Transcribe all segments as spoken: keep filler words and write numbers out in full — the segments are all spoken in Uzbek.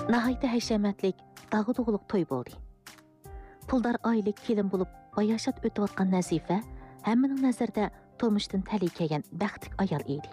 Nahayda həşəmətlik, dağı-doğuluq toy boldu. Puldar aylik kelin bulup bayaşat ötüb atqan Nazifə həmminin nəzərdə turmuşdan təli kelgan bəxtlik ayal idi.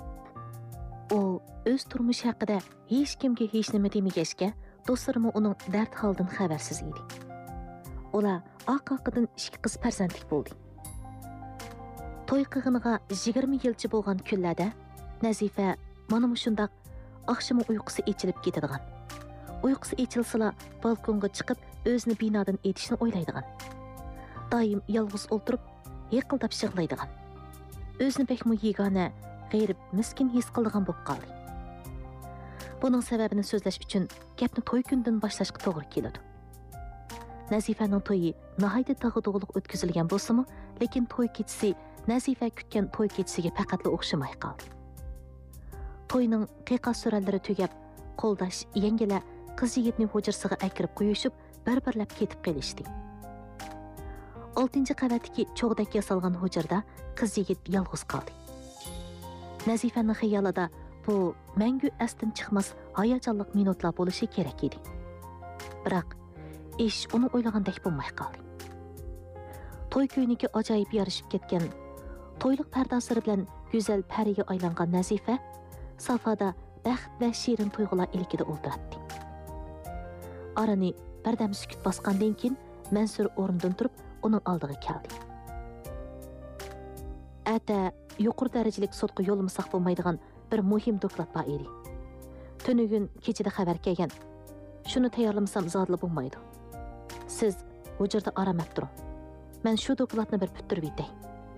O öz turmuş haqida hech kimga hech nima demagachga, do'stlarimi uning dard holidan xabarsiz edi. Ular oq-oqidan ikki qiz farzandlik bo'ldi. To'y qilganiga yigirma yilcha bo'lgan kunlarda Nazifə mana shundaq oqshom uyqusi echilib ketadigan. Uyqusi echilsala balkonga chiqib o'zini binodan etishni o'ylaydigan. Doim yolg'iz o'tirib, yiqildab yig'laydigan. O'zini bekmi yegona, g'ayrib, miskin his qildigan bo'lib qoldi. Buning sababini so'zlash uchun gapni to'y kundan boshlashga to'g'ri keladi. Nazifaning to'yi nihoyatda tag'u-to'g'liq o'tkazilgan bo'lsa-mu, lekin to'y kechasi Nazifa kutgan to'y kechasiga faqatla o'xshamay qoldi. To'yning qiqa-surallari tugab, qo'ldash yangilar qiz yigitning hujrasiga akirib qo'yishib, bir-birlab ketib qolishdi. oltinchi qavatdagi cho'g'dak yasalgan hujrada qiz yigit yolg'iz qoldi. Nazifaning xayolida bu mangu asdan chiqmas hayajonli minutlar bo'lishi kerak edi. Biroq ish uni o'ylagandek bo'lmay qoldi. To'y kuyniga ajoyib yarashib ketgan, to'yliq pardozlari bilan go'zal pariga aylangan Nazifa safada baxt va shirin tuyg'ular ilkida o'ltiradi. Arani birdam sukut bosgandan keyin Mansur o'rnidan turib uning oldiga keldi. Ata yuqori darajalik sudga yo'lmasak bo'lmaydigan bir muhim doklad bor edi. Tunugun kechida xabar kelgan. Shuni tayyorlamasam zodli bo'lmaydi. Siz hujrada aramat turing. Men shu dokladni bir bitirib yetay.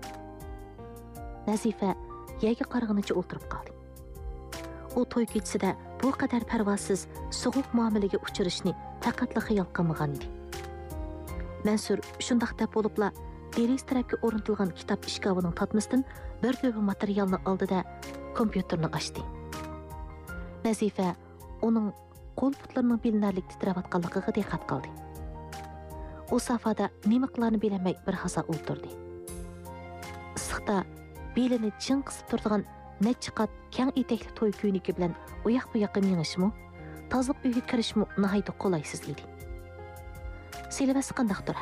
Nazifa yaga qarag'inicha o'ltirib qoldi. U to'y kechasida bu qadar parvosiz, so'g'uq muomalaga uchrashni faqatla xayol qilmagan edi. Mansur shundaq deb bo'libla deriz tarafga o'rnatilgan kitob ishkovining tatmisidan bir to'g'ri materialni oldida kompyuterni ochdi. Nazifa uning qo'l-putlarining bilinarlik titrayotganligiga diqqat qildi. U safada nima qilarni bilmay bir hasa o'tirdi. Issiqda belini ching qisib turgan necha qat keng etekli to'y ko'ynagi bilan u yoq bu yoqqa minishmi, tozliq uyga kirishmi nihoyatda qolaysiz edi. Silvasi qandaqdir?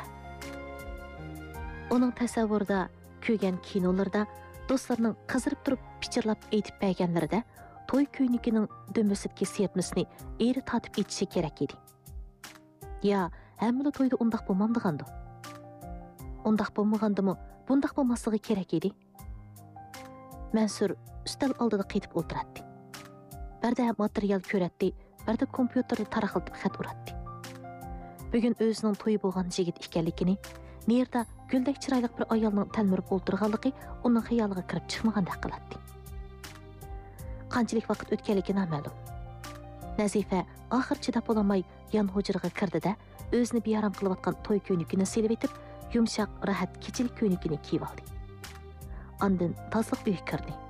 Uning tasavvurida ko'rgan kinolarda do'stlarining qizirib turib pichirlab aytib berganlarida to'y ko'ynigining dumbisibki siyatmisini eri tatib etishi kerak edi. Ya, hamma to'yda undaq bo'lmamdigandi. Undaq bo'lmagandimi, bundaq bo'lmasligi kerak edi. Mansur ustal oldida qaytib o'tiradi. Birda material ko'ratdi, birda kompyuterda taraqilib xat uratdi. Bugun o'zining to'yi bo'lgan yigit ekanligini, nerda guldek chiroyli bir ayolning talmirib o'tirganligi uning xayoliga kirib chiqmagandek qiladi. Qanchalik vaqt o'tganligi noma'lum. Nazifa oxir chidab bo'lmay yon hujraga kirdi-da, o'zini beyaram qilayotgan to'y ko'ynagini silib etib, yumshoq, rahat, kechilik ko'ynagini kiyib oldi. Ondan tozliq uyga kirdi.